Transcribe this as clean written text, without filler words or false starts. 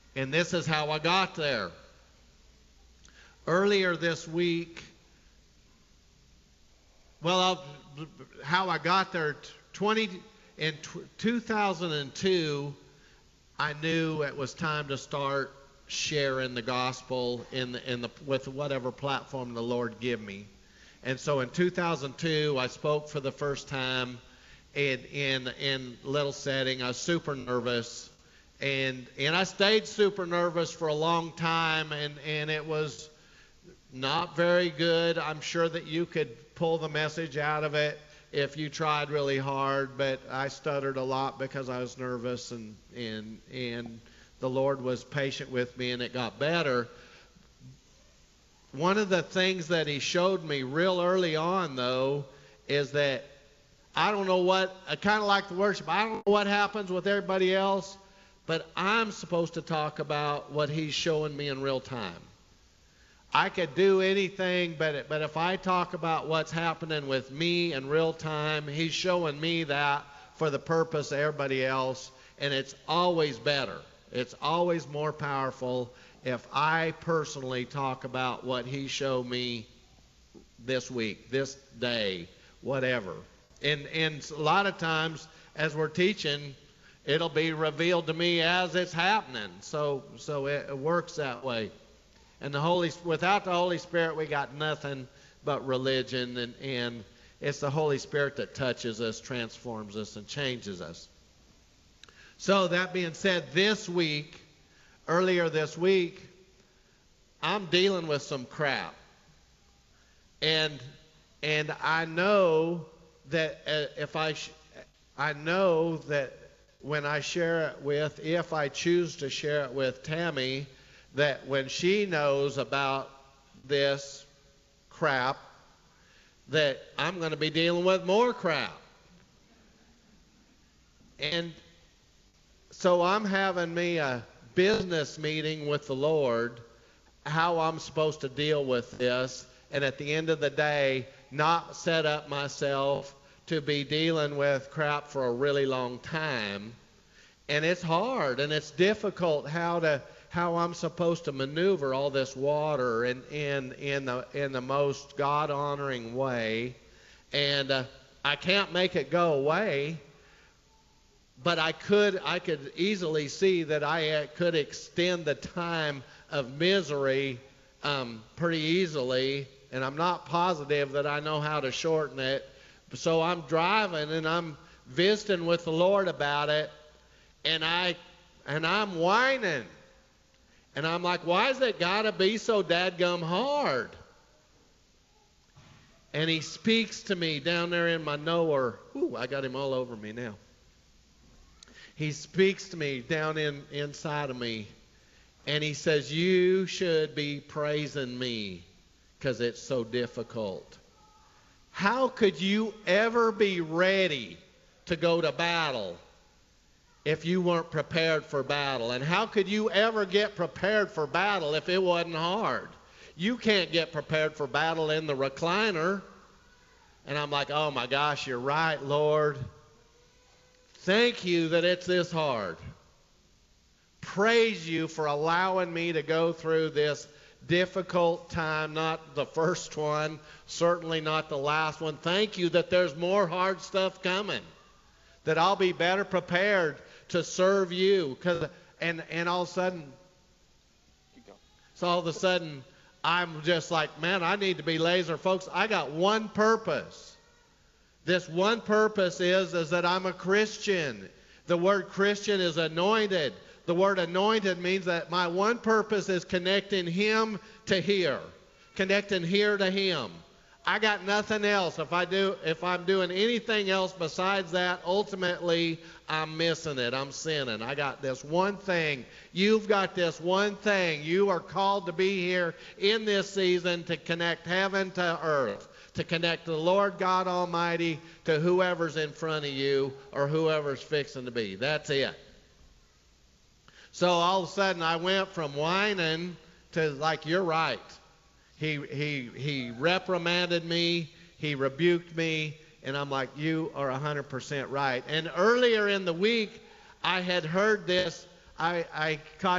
And this is how I got there. Earlier this week, how I got there, in 2002, I knew it was time to start sharing the gospel with whatever platform the Lord give me. And so in 2002, I spoke for the first time in little setting. I was super nervous, and I stayed super nervous for a long time, and it was not very good. I'm sure that you could pull the message out of it if you tried really hard, but I stuttered a lot because I was nervous, and the Lord was patient with me, and it got better. One of the things that He showed me real early on, though, is that I don't know what, I kind of like the worship, I don't know what happens with everybody else, but I'm supposed to talk about what He's showing me in real time. I could do anything, but if I talk about what's happening with me in real time, He's showing me that for the purpose of everybody else, and it's always better. It's always more powerful if I personally talk about what He showed me this week, this day, whatever. And a lot of times, as we're teaching, it'll be revealed to me as it's happening. So it works that way. And without the Holy Spirit, we got nothing but religion, and it's the Holy Spirit that touches us, transforms us, and changes us. So that being said, earlier this week, I'm dealing with some crap, and I know that I know that when I share it if I choose to share it with Tammy, that when she knows about this crap, that I'm going to be dealing with more crap. And so I'm having me a business meeting with the Lord, how I'm supposed to deal with this, and at the end of the day, not set up myself to be dealing with crap for a really long time. And it's hard, and it's difficult how I'm supposed to maneuver all this water in the most God-honoring way. And I can't make it go away, but I could easily see that I could extend the time of misery pretty easily, and I'm not positive that I know how to shorten it. So I'm driving, and I'm visiting with the Lord about it, and I'm whining. And I'm like, why has it got to be so dadgum hard? And He speaks to me down there in my knower. Ooh, I got him all over me now. He speaks to me down inside of me. And He says, you should be praising me because it's so difficult. How could you ever be ready to go to battle if you weren't prepared for battle? And how could you ever get prepared for battle if it wasn't hard? You can't get prepared for battle in the recliner. And I'm like, oh my gosh, you're right, Lord. Thank you that it's this hard. Praise you for allowing me to go through this difficult time, not the first one, certainly not the last one. Thank you that there's more hard stuff coming, that I'll be better prepared to serve you. And all of a sudden, I'm just like, man, I need to be laser focused. I got one purpose. This one purpose is that I'm a Christian. The word Christian is anointed. The word anointed means that my one purpose is connecting Him to here, connecting here to Him. I got nothing else. If I'm doing anything else besides that, ultimately I'm missing it. I'm sinning. I got this one thing. You've got this one thing. You are called to be here in this season to connect heaven to earth, to connect the Lord God Almighty to whoever's in front of you or whoever's fixing to be. That's it. So all of a sudden I went from whining to like, you're right. He reprimanded me, He rebuked me, and I'm like, you are 100% right. And earlier in the week, I had heard this. I caught